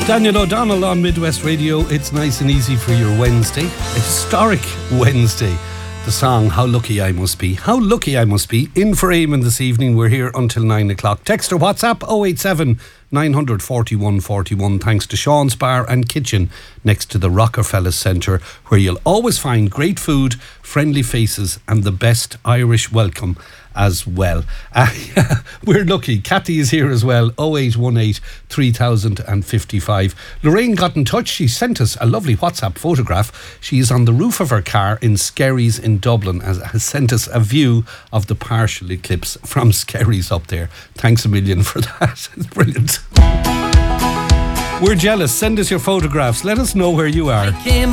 Daniel O'Donnell on Midwest Radio. It's nice and easy for your Wednesday. A historic Wednesday. The song How Lucky I Must Be. How lucky I must be. In for Eamon this evening. We're here until 9 o'clock. Text or WhatsApp 087 900 41 41. Thanks to Sean's Bar and Kitchen next to the Rockefeller Centre, where you'll always find great food, friendly faces and the best Irish welcome as well. We're lucky. Kathy is here as well. 0818 3055. Lorraine got in touch. She sent us a lovely WhatsApp photograph. She is on the roof of her car in Skerries in Dublin, has sent us a view of the partial eclipse from Skerries up there. Thanks a million for that. It's brilliant. We're jealous. Send us your photographs. Let us know where you are.